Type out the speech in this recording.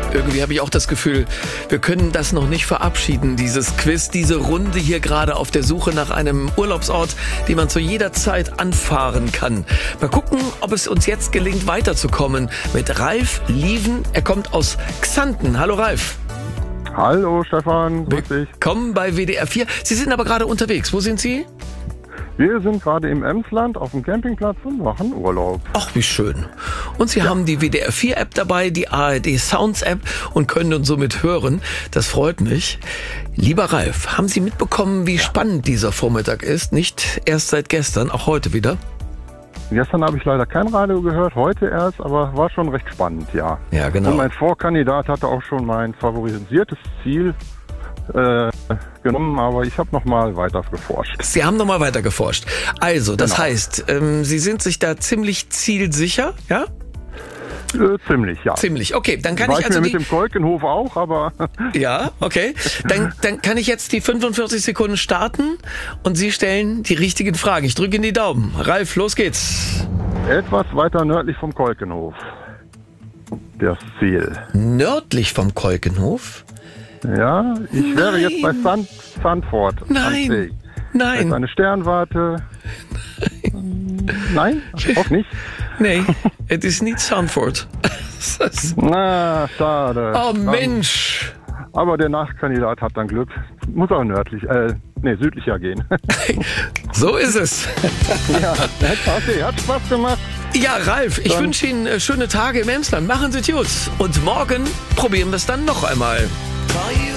Irgendwie habe ich auch das Gefühl, wir können das noch nicht verabschieden, dieses Quiz, diese Runde hier gerade auf der Suche nach einem Urlaubsort, den man zu jeder Zeit anfahren kann. Mal gucken, ob es uns jetzt gelingt, weiterzukommen mit Ralf Lieven. Er kommt aus Xanten. Hallo Ralf. Hallo Stefan, grüß dich. Willkommen bei WDR 4. Sie sind aber gerade unterwegs. Wo sind Sie? Wir sind gerade im Emsland auf dem Campingplatz und machen Urlaub. Ach, wie schön. Und Sie haben die WDR 4 App dabei, die ARD Sounds App und können uns somit hören. Das freut mich. Lieber Ralf, haben Sie mitbekommen, wie spannend dieser Vormittag ist? Nicht erst seit gestern, auch heute wieder? Gestern habe ich leider kein Radio gehört, heute erst, aber war schon recht spannend, ja. Ja, genau. Und mein Vorkandidat hatte auch schon mein favorisiertes Ziel genommen, aber ich habe nochmal weiter geforscht. Sie haben nochmal weiter geforscht. Also, das Genau. heißt, Sie sind sich da ziemlich zielsicher, ja? Ziemlich, ja. Ziemlich. Okay, dann kann War ich ich also mir mit dem Kolkenhof auch, aber Ja, okay. Dann kann ich jetzt die 45 Sekunden starten und Sie stellen die richtigen Fragen. Ich drücke in die Daumen. Ralf, los geht's. etwas weiter nördlich vom Kolkenhof. Das Ziel. Nördlich vom Kolkenhof? Ja, ich wäre jetzt bei Sandford. am Nein, See. nein, Das ist eine Sternwarte. Nein, auch nicht. nee, es ist nicht Sanford. Na, schade. Oh Mensch. Aber der Nachkandidat hat dann Glück. Muss auch südlicher gehen. So ist es. Ja, okay, hat Spaß gemacht. Ja, Ralf, ich wünsche Ihnen schöne Tage im Emsland. Machen Sie es gut. Und morgen probieren wir es dann noch einmal. Call you